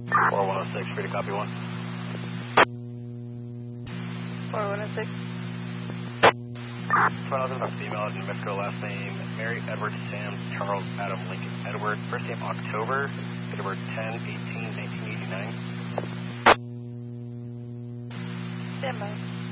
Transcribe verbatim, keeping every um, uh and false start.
four one oh six, free to copy one. four one oh six. Father, female, New Mexico, last name Mary, Edward, Sam, Charles, Adam, Lincoln, Edward, first name October, date of birth ten eighteen nineteen eighty-nine. Stand by.